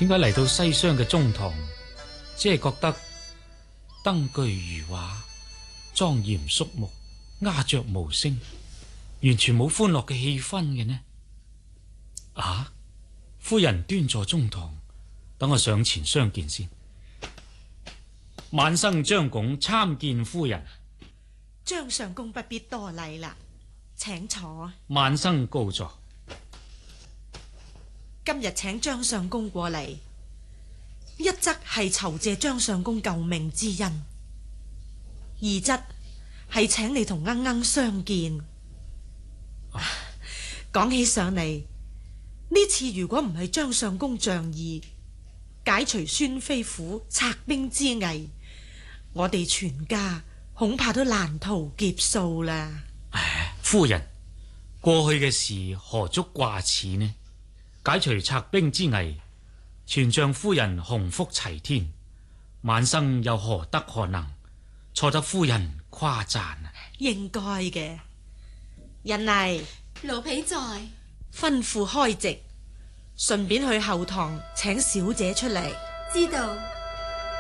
點解嚟到西廂嘅中堂，只係覺得燈具如畫，莊嚴肅穆，鴉雀無聲，完全冇歡樂嘅氣氛嘅呢？啊！夫人端坐中堂，等我上前相見先。晚生張拱參見夫人。 張相公不必多禮啦，請坐。 晚生告座。 今日請張相公過嚟，一則係酬謝張相公救命之恩，二則係請你同鶯鶯相見。講起上嚟，呢次如果唔係張相公仗義，解除孫飛虎策兵之危，我哋全家恐怕都難逃劫數啦。 夫人，過去嘅事何足掛齒呢？解除策兵之危，全仗夫人鴻福齊天，晚生又何德何能，錯得夫人誇讚啊？ 應該嘅。人嚟， 奴婢在。 吩咐開席，順便去後堂請小姐出嚟。 知道。